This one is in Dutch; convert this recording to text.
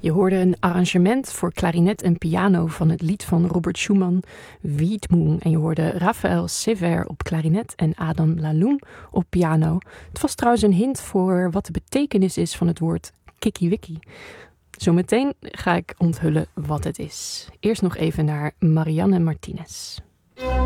Je hoorde een arrangement voor klarinet en piano van het lied van Robert Schumann, Widmung. En je hoorde Raphaël Sévère op klarinet en Adam Laloum op piano. Het was trouwens een hint voor wat de betekenis is van het woord kikiwiki. Zometeen ga ik onthullen wat het is. Eerst nog even naar Marianne Martinez.